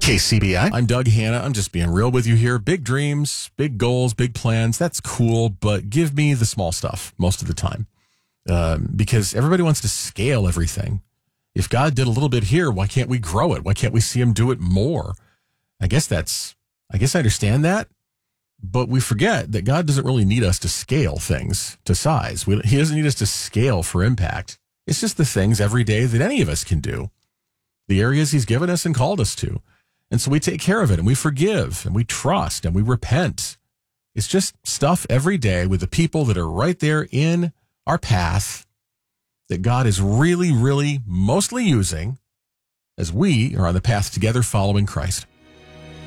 KCBI. I'm Doug Hanna. I'm just being real with you here. Big dreams, big goals, big plans. That's cool, but give me the small stuff most of the time. Because everybody wants to scale everything. If God did a little bit here, why can't we grow it? Why can't we see him do it more? I guess I understand that, but we forget that God doesn't really need us to scale things to size. He doesn't need us to scale for impact. It's just the things every day that any of us can do. The areas he's given us and called us to. And so we take care of it and we forgive and we trust and we repent. It's just stuff every day with the people that are right there in our path that God is really, really mostly using as we are on the path together following Christ.